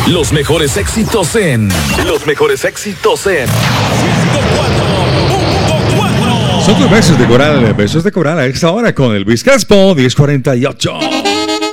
Los mejores éxitos en 104.4. Son tus besos de coral a esta hora con el Luis Caspo, 10:48.